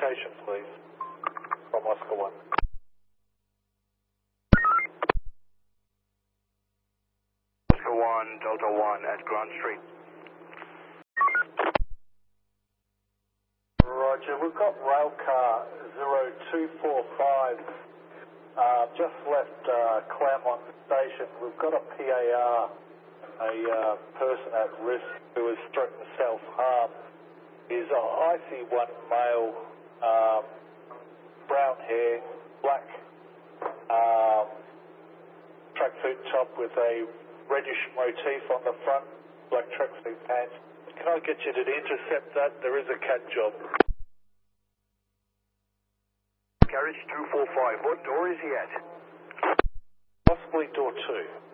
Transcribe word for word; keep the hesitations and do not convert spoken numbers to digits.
location, please, from Oscar one. Oscar one, Delta one at Grant Street. Roger, we've got rail car zero two four five, uh, just left uh, Claremont Station. We've got a P A R, a uh, person at risk who has threatened self-harm. Is a I C one male, um, brown hair, black um, tracksuit top with a reddish motif on the front, black tracksuit pants. Can I get you to intercept that? There is a cat job. Carriage two four five, what door is he at? Possibly door two.